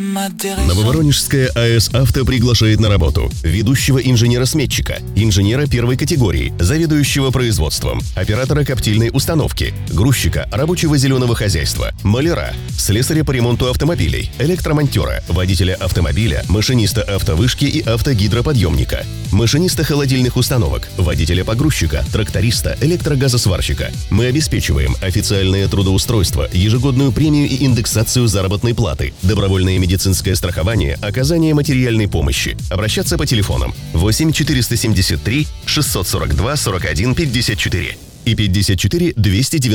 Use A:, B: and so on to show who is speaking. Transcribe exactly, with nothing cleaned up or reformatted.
A: Нововоронежская АЭС «Авто» приглашает на работу ведущего инженера-сметчика, инженера первой категории, заведующего производством, оператора коптильной установки, грузчика рабочего зеленого хозяйства, маляра, слесаря по ремонту автомобилей, электромонтера, водителя автомобиля, машиниста автовышки и автогидроподъемника, машиниста холодильных установок, водителя погрузчика, тракториста, электрогазосварщика. Мы обеспечиваем официальное трудоустройство, ежегодную премию и индексацию заработной платы, добровольное медицинское страхование, оказание материальной помощи. Обращаться по телефонам восемь четыреста семьдесят три шестьсот сорок два сорок один пятьдесят четыре и пятьдесят четыре двести девяносто.